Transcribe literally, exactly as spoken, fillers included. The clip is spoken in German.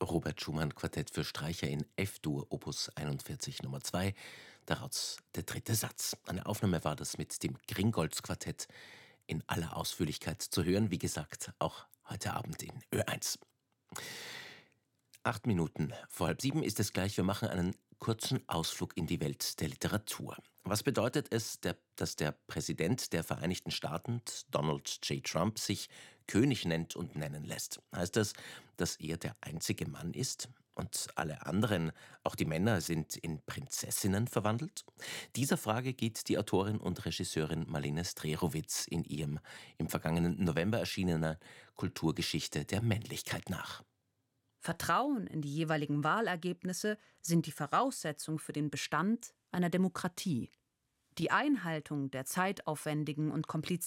Robert Schumann Quartett für Streicher in F-Dur, Opus einundvierzig Nummer zwei, daraus der dritte Satz. Eine Aufnahme war das mit dem Gringolds Quartett in aller Ausführlichkeit zu hören, wie gesagt, auch heute Abend in Ö eins. Acht Minuten vor halb sieben ist es gleich, wir machen einen kurzen Ausflug in die Welt der Literatur. Was bedeutet es, der, dass der Präsident der Vereinigten Staaten, Donald J. Trump, sich König nennt und nennen lässt? Heißt das, dass er der einzige Mann ist und alle anderen, auch die Männer, sind in Prinzessinnen verwandelt? Dieser Frage geht die Autorin und Regisseurin Marlene Strerowitz in ihrem im vergangenen November erschienenen Kulturgeschichte der Männlichkeit nach. Vertrauen in die jeweiligen Wahlergebnisse sind die Voraussetzung für den Bestand einer Demokratie. Die Einhaltung der zeitaufwendigen und komplizierten